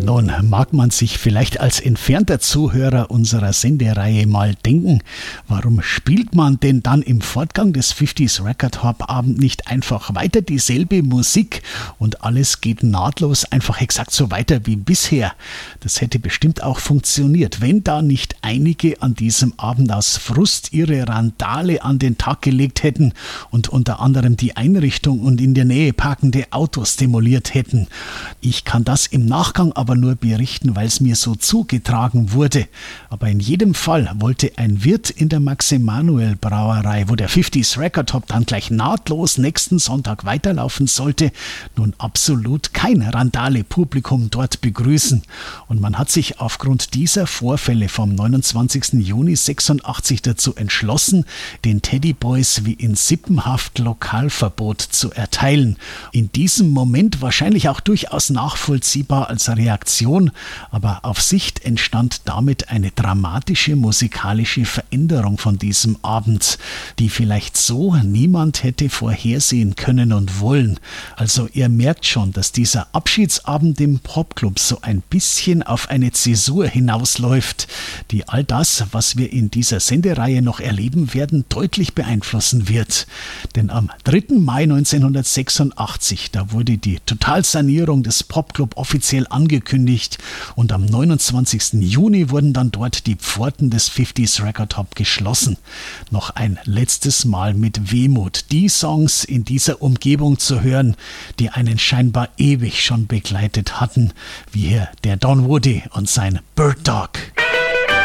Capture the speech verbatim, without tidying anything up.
Nun mag man sich vielleicht als entfernter Zuhörer unserer Sendereihe mal denken, warum spielt man denn dann im Fortgang des fünfziger Record Hop Abend nicht einfach weiter dieselbe Musik und alles geht nahtlos einfach exakt so weiter wie bisher? Das hätte bestimmt auch funktioniert, wenn da nicht einige an diesem Abend aus Frust ihre Randale an den Tag gelegt hätten und unter anderem die Einrichtung und in der Nähe parkende Autos demoliert hätten. Ich kann das im Nachgang aber nur berichten, weil es mir so zugetragen wurde. Aber in jedem Fall wollte ein Wirt in der Max-Emanuel-Brauerei, wo der fünfziger Record Hop dann gleich nahtlos nächsten Sonntag weiterlaufen sollte, nun absolut kein Randale-Publikum dort begrüßen. Und man hat sich aufgrund dieser Vorfälle vom neunundzwanzigsten Juni sechsundachtzig dazu entschlossen, den Teddy Boys wie in Sippenhaft Lokalverbot zu erteilen. In diesem Moment wahrscheinlich auch durchaus nachvollziehbar als Reaktion, aber auf Sicht entstand damit eine dramatische musikalische Veränderung von diesem Abend, die vielleicht so niemand hätte vorhersehen können und wollen. Also ihr merkt schon, dass dieser Abschiedsabend im Popclub so ein bisschen auf eine Zäsur hinausläuft, die all das, was wir in dieser Sendereihe noch erleben werden, deutlich beeinflussen wird. Denn am dritten Mai neunzehnhundertsechsundachtzig, da wurde die Totalsanierung des Popclub offiziell angekündigt und am neunundzwanzigsten Juni wurden dann dort die Pforten des fünfziger Record Hop geschlossen. Noch ein letztes Mal mit Wehmut die Songs in dieser Umgebung zu hören, die einen scheinbar ewig schon begleitet hatten, wie hier der Don Woody und sein Bird Dog.